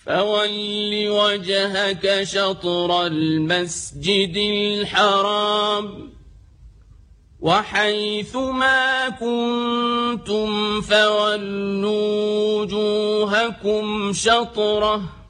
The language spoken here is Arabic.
فول وجهك شطر المسجد الحرام وحيث ما كنتم فولوا وجوهكم شطره